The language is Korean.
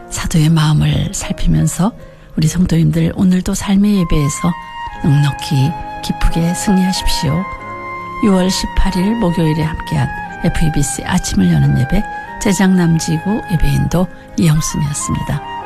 사도의 마음을 살피면서 우리 성도님들 오늘도 삶의 예배에서 넉넉히 기쁘게 승리하십시오. 6월 18일 목요일에 함께한 FEBC 아침을 여는 예배 제작남지구 예배인도 이영순이었습니다.